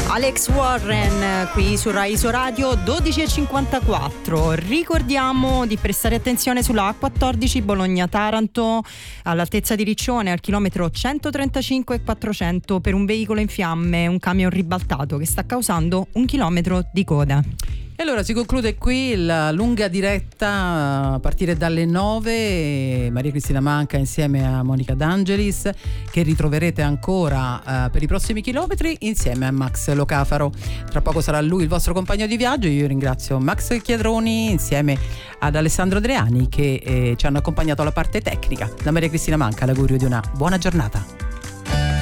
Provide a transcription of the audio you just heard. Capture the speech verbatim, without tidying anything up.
Alex Warren qui su Rai Iso Radio, dodici e cinquantaquattro. Ricordiamo di prestare attenzione sulla A quattordici Bologna-Taranto all'altezza di Riccione al chilometro centotrentacinque e quattrocento per un veicolo in fiamme, un camion ribaltato che sta causando un chilometro di coda. E allora si conclude qui la lunga diretta a partire dalle nove. Maria Cristina Manca insieme a Monica D'Angelis, che ritroverete ancora uh, per i prossimi chilometri insieme a Max Locafaro. Tra poco sarà lui il vostro compagno di viaggio. Io ringrazio Max Chiadroni insieme ad Alessandro Adriani che eh, ci hanno accompagnato alla parte tecnica. Da Maria Cristina Manca l'augurio di una buona giornata.